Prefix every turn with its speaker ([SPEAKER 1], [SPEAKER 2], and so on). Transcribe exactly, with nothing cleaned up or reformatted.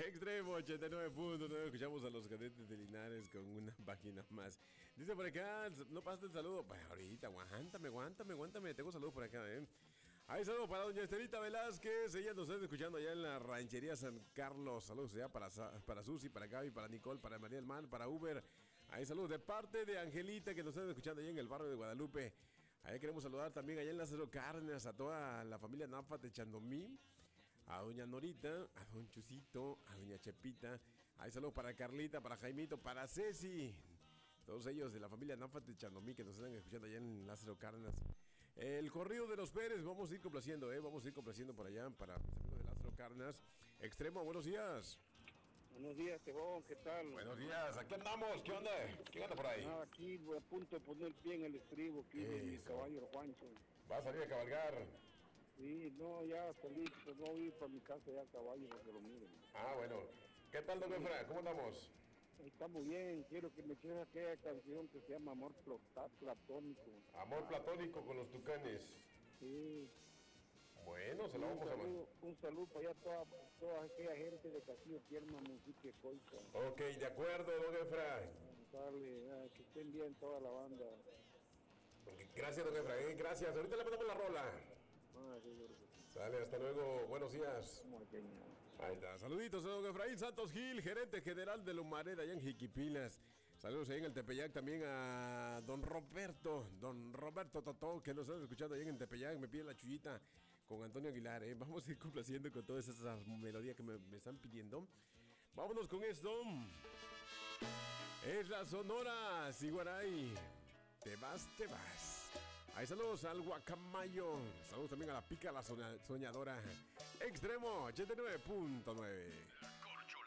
[SPEAKER 1] Extremo ochenta y nueve punto nueve. Escuchamos a los cadetes de Linares con una página más. Dice por acá, no pasaste el saludo. Pues ahorita, aguántame, aguántame, aguántame. Tengo saludo por acá, ¿eh? Hay saludo para doña Estelita Velázquez. Ella nos está escuchando allá en la ranchería San Carlos. Saludos ya para, para Susi, para Gaby, para Nicole, para María del Mar, para Uber. Hay saludos de parte de Angelita que nos está escuchando allá en el barrio de Guadalupe. Allá queremos saludar también allá en Lázaro Cárdenas a toda la familia Náfat de Chandomí. A doña Norita, a don Chusito, a doña Chepita. Hay saludos para Carlita, para Jaimito, para Ceci. Todos ellos de la familia Náfat de Chandomí que nos están escuchando allá en Lázaro Cárdenas. El corrido de los Pérez, vamos a ir complaciendo, ¿eh? Vamos a ir complaciendo por allá para mis amigos de Lázaro Cárdenas. Extremo, buenos días.
[SPEAKER 2] Buenos días, Tebón, ¿qué tal?
[SPEAKER 1] Buenos días, aquí andamos, ¿qué onda? ¿Qué anda por ahí?
[SPEAKER 2] Nada, aquí voy a punto de poner el pie en el estribo, aquí de mi caballo Juancho.
[SPEAKER 1] ¿Va a salir a cabalgar?
[SPEAKER 2] Sí, no, ya salí, pues no voy a ir para mi casa ya a caballo para que lo miren.
[SPEAKER 1] Ah, bueno. ¿Qué tal, don Efra? ¿Cómo andamos?
[SPEAKER 2] Está muy bien, quiero que me eches aquella canción que se llama Amor Platónico.
[SPEAKER 1] Amor Platónico con los Tucanes.
[SPEAKER 2] Sí.
[SPEAKER 1] Bueno, se la vamos
[SPEAKER 2] un saludo,
[SPEAKER 1] a mandar.
[SPEAKER 2] Un saludo para allá a toda, toda aquella gente de Castillo Tierna, Municipio de Coita.
[SPEAKER 1] Ok, de acuerdo, don Efra.
[SPEAKER 2] Dale, que estén bien toda la banda.
[SPEAKER 1] Gracias, don Efra, ¿eh? Gracias. Ahorita le mandamos la rola.
[SPEAKER 2] Ah, sí,
[SPEAKER 1] Sale, hasta luego. Buenos días. Ahí está. Saluditos a don Efraín Santos Gil, gerente general de Lumareda, allá en Jiquipilas. Saludos ahí en el Tepeyac también a don Roberto, don Roberto Totó, que nos está escuchando ahí en el Tepeyac. Me pide la chullita con Antonio Aguilar, ¿eh? Vamos a ir complaciendo con todas esas melodías que me, me están pidiendo. Vámonos con esto. Es la Sonora Siguaray. Te vas, te vas. Hay saludos al Guacamayo. Saludos también a la Pica, la soñadora. Extremo ochenta y nueve punto nueve.